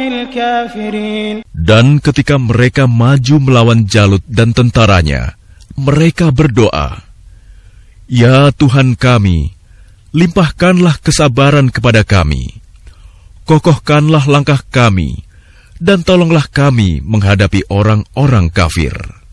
الكافرين. Dan ketika mereka maju melawan Jalut dan tentaranya, mereka berdoa, "Ya Tuhan kami, limpahkanlah kesabaran kepada kami, kokohkanlah langkah kami, dan tolonglah kami menghadapi orang-orang kafir."